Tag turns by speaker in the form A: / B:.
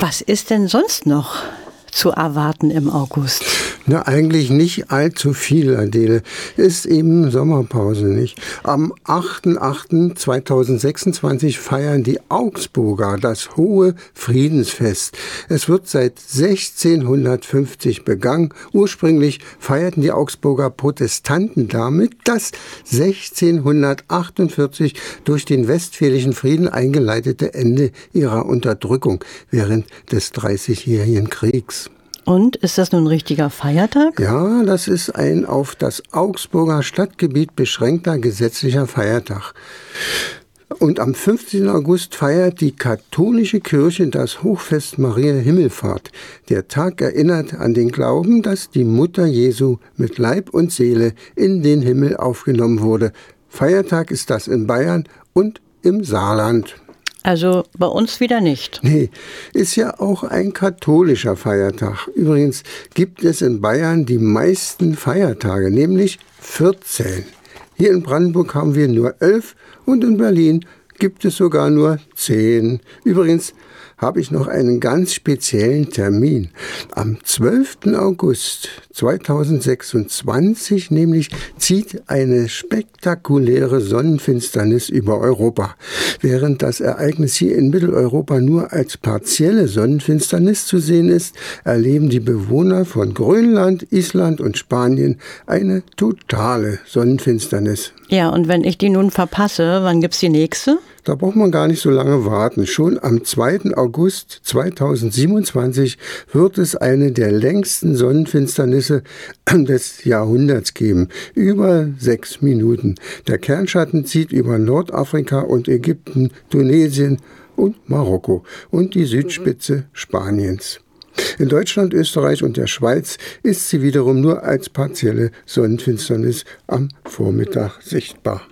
A: Was ist denn sonst noch zu erwarten im August?
B: Na, eigentlich nicht allzu viel, Adele. Ist eben Sommerpause, nicht? Am 8.8.2026 feiern die Augsburger das Hohe Friedensfest. Es wird seit 1650 begangen. Ursprünglich feierten die Augsburger Protestanten damit das 1648 durch den Westfälischen Frieden eingeleitete Ende ihrer Unterdrückung während des Dreißigjährigen Kriegs.
A: Und ist das nun ein richtiger Feiertag?
B: Ja, das ist ein auf das Augsburger Stadtgebiet beschränkter gesetzlicher Feiertag. Und am 15. August feiert die katholische Kirche das Hochfest Maria Himmelfahrt. Der Tag erinnert an den Glauben, dass die Mutter Jesu mit Leib und Seele in den Himmel aufgenommen wurde. Feiertag ist das in Bayern und im Saarland.
A: Also bei uns wieder nicht.
B: Nee, ist ja auch ein katholischer Feiertag. Übrigens gibt es in Bayern die meisten Feiertage, nämlich 14. Hier in Brandenburg haben wir nur 11 und in Berlin gibt es sogar nur 10. Übrigens habe ich noch einen ganz speziellen Termin. Am 12. August 2026 nämlich zieht eine spektakuläre Sonnenfinsternis über Europa. Während das Ereignis hier in Mitteleuropa nur als partielle Sonnenfinsternis zu sehen ist, erleben die Bewohner von Grönland, Island und Spanien eine totale Sonnenfinsternis.
A: Ja, und wenn ich die nun verpasse, wann gibt's die nächste?
B: Da braucht man gar nicht so lange warten. Schon am 2. August 2027 wird es eine der längsten Sonnenfinsternisse des Jahrhunderts geben. Über 6 Minuten. Der Kernschatten zieht über Nordafrika und Ägypten, Tunesien und Marokko und die Südspitze Spaniens. In Deutschland, Österreich und der Schweiz ist sie wiederum nur als partielle Sonnenfinsternis am Vormittag sichtbar.